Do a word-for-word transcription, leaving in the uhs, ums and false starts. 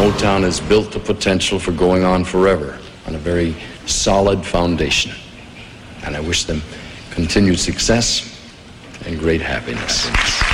Motown has built the potential for going on forever on a very solid foundation. And I wish them continued success and great happiness.